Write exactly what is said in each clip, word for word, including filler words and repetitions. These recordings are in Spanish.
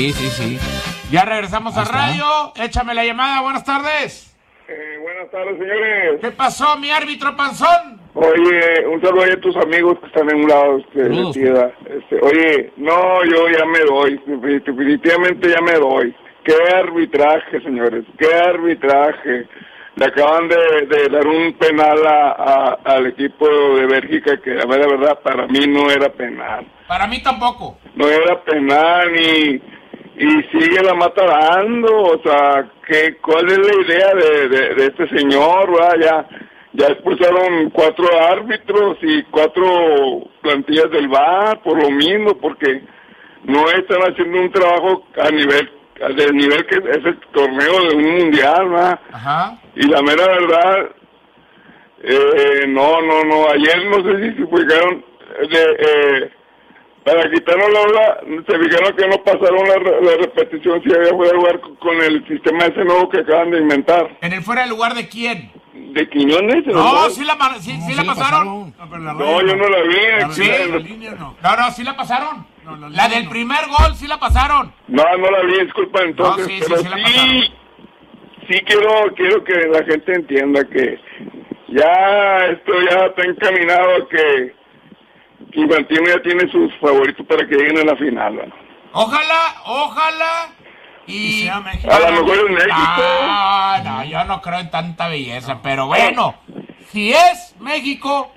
Sí, sí, sí. Ya regresamos a radio. Échame la llamada. Buenas tardes. Eh, buenas tardes, señores. ¿Qué pasó, mi árbitro panzón? Oye, un saludo a tus amigos que están en un lado este, de Tieda. Este, oye, no, yo ya me doy. Definitivamente ya me doy. Qué arbitraje, señores. Qué arbitraje. Le acaban de, de dar un penal a, a, al equipo de Bélgica que, a ver, la verdad, para mí no era penal. Para mí tampoco. No era penal ni... Y sigue la mata dando, o sea, ¿qué, ¿cuál es la idea de, de, de este señor? ¿Verdad? Ya, ya expulsaron cuatro árbitros y cuatro plantillas del V A R por lo mismo, porque no están haciendo un trabajo a nivel, del nivel que es el torneo de un mundial, ¿verdad? Ajá. Y la mera verdad, eh, no, no, no, ayer no sé si se fijaron de... Eh, para quitarnos la hora, se fijaron que no pasaron la, la repetición si había fuera de lugar con el sistema ese nuevo que acaban de inventar. ¿En el fuera de lugar de quién? ¿De Quiñones? No, sí la, sí, no, sí sí la la pasaron. pasaron. No, no yo no la vi. La, sí. La, la línea no. No, no, sí la pasaron. No, la, la del no. primer gol sí la pasaron. No, no la vi, disculpa entonces. No, sí, pero sí, sí, la pasaron. sí quiero, quiero que la gente entienda que ya esto ya está encaminado a que Infantino ya tiene sus favoritos para que lleguen a la final, ¿no? Ojalá, ojalá y, y sea México. A lo mejor es México. Ah, no, yo no creo en tanta belleza, no. Pero bueno, si es México,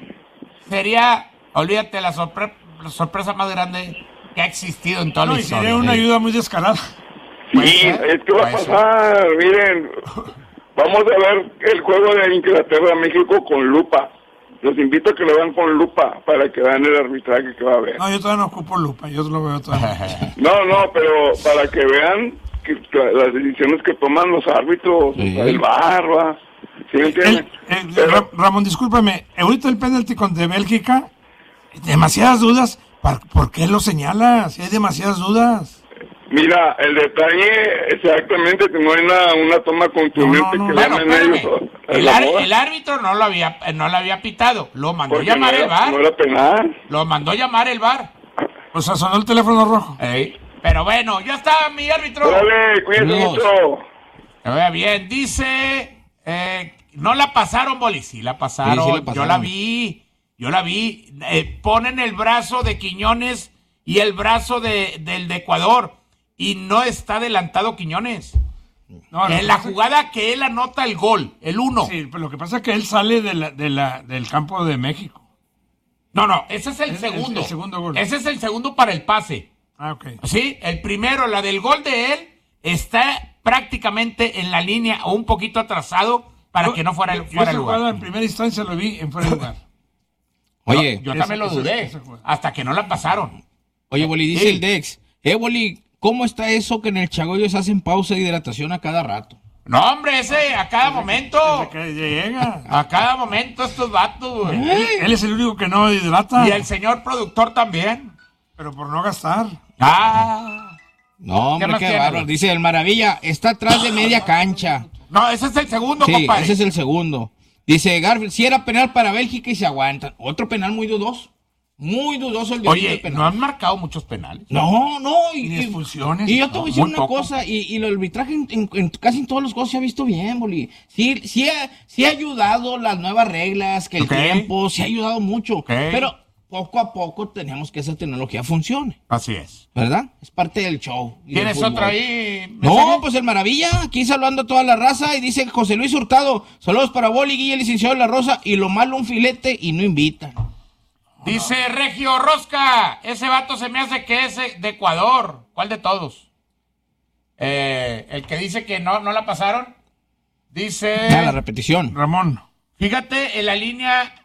sería, olvídate, la, sorpre la sorpresa más grande que ha existido en toda no, la historia. Sería una ayuda muy descarada. Sí, es que va a pasar, miren, vamos a ver el juego de Inglaterra-México con lupa. Los invito a que lo vean con lupa para que vean el arbitraje que va a haber. No, yo todavía no ocupo lupa, yo lo veo todavía. No, no, pero para que vean que, que las decisiones que toman los árbitros, sí. El V A R, ¿va? ¿Sí me entienden? El, el, pero, Ramón, discúlpame, ahorita el penalti contra Bélgica, demasiadas dudas, ¿por qué lo señalas? Hay demasiadas dudas. Mira, el detalle exactamente que no hay una, una toma contundente no, no, no. que bueno, le ellos. El, ar, el árbitro no lo había no lo había pitado, lo mandó porque llamar no era, el V A R. No era penal. Lo mandó llamar el V A R. O sea, sonó el teléfono rojo. Ey. Pero bueno, ya está mi árbitro. Dale, cuídate mucho. Que vea bien, dice, eh, no la pasaron, Boli, sí la pasaron, sí, sí la pasaron. Yo la vi, yo la vi. Eh, ponen el brazo de Quiñones y el brazo de, del de Ecuador. Y no está adelantado Quiñones. No, en la jugada que él anota el gol, el uno. Sí, pero lo que pasa es que él sale de la, de la, del campo de México. No, no, ese es el es, segundo. El, el segundo gol. Ese es el segundo para el pase. Ah, ok. Sí, el primero, la del gol de él, está prácticamente en la línea o un poquito atrasado para yo, que no fuera, yo, fuera yo el lugar. En primera instancia lo vi en fuera de lugar. Oye, yo, yo también lo dudé, ese, ese hasta que no la pasaron. Oye, Boli, dice sí. El Dex. Eh, Boli, ¿cómo está eso que en el Chagoyos hacen pausa de hidratación a cada rato? No, hombre, ese a cada momento. Desde que llega. A cada momento estos vatos, güey. Él, él es el único que no hidrata. Y el señor productor también. Pero por no gastar. Ah. No, hombre, qué, qué bárbaro. Dice el Maravilla, está atrás de media cancha. No, ese es el segundo, sí, compadre. Ese es el segundo. Dice Garfield, si era penal para Bélgica y se aguantan. Otro penal muy dudoso. Muy dudoso el de Oye, penal. No han marcado muchos penales. No, no. Y, y expulsiones. Y yo te voy a decir una poco. cosa, y, y el arbitraje en, en, en casi en todos los juegos se ha visto bien, Boli. Sí, sí, ha, sí ha ayudado las nuevas reglas, que el okay. tiempo, sí ha ayudado mucho. Okay. Pero poco a poco tenemos que esa tecnología funcione. Así es. ¿Verdad? Es parte del show. ¿Tienes otra ahí? No, pues el Maravilla, aquí saludando a toda la raza, y dice José Luis Hurtado, saludos para Boli, Guille, licenciado de la Rosa, y lo malo un filete y no invitan. Dice Regio Rosca, ese vato se me hace que es de Ecuador. ¿Cuál de todos? Eh, el que dice que no, no la pasaron. Dice... Ah, la repetición. Ramón. Fíjate en la línea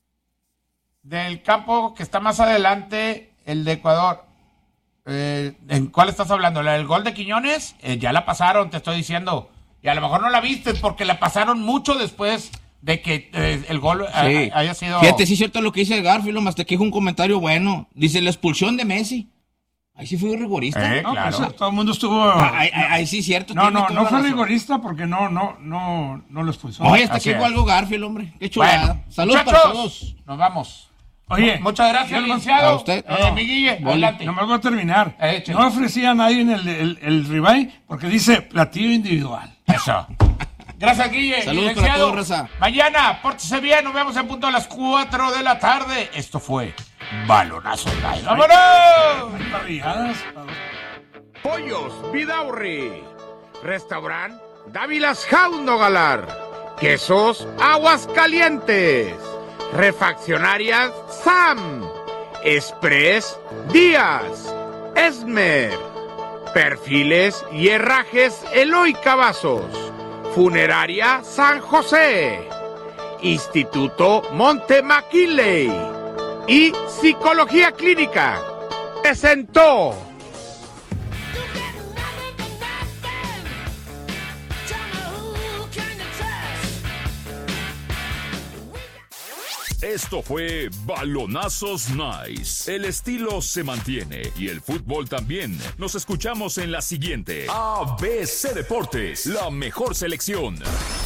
del campo que está más adelante, el de Ecuador. Eh, ¿En cuál estás hablando? ¿La del gol de Quiñones? Eh, ya la pasaron, te estoy diciendo. Y a lo mejor no la viste porque la pasaron mucho después... de que eh, el gol sí. a, haya sido... Fíjate, sí es cierto lo que dice Garfield, más te dijo un comentario bueno. Dice, la expulsión de Messi. Ahí sí fue rigorista. Eh, no, claro. Pues, todo el mundo estuvo... Ah, ahí, ahí, ahí sí es cierto. No, no, no fue rigorista porque no, no, no, no lo expulsó. Oye, hasta aquí hubo algo Garfield, hombre. Qué chulada. Bueno, saludos muchachos, para todos. Nos vamos. Oye, muchas gracias, licenciado. A usted. Eh, mi Guille, adelante. No me voy a terminar. Eh, no ofrecía a nadie en el, el, el ribeye porque dice platillo individual. Eso. Gracias, Guille. Saludos para todos, raza. Mañana, pórtese bien, nos vemos en punto a las cuatro de la tarde. Esto fue Balonazo Live. ¡Vámonos! Parrilladas. Pollos Vidaurri. Restaurant Dávilas Jauno Galar. Quesos Aguascalientes. Refaccionarias Sam. Express Díaz. Esmer. Perfiles y herrajes Eloy Cavazos. Funeraria San José. Instituto Monte McKinley. Y Psicología Clínica. Presentó. Esto fue Balonazos Nice. El estilo se mantiene y el fútbol también. Nos escuchamos en la siguiente. A B C Deportes, la mejor selección.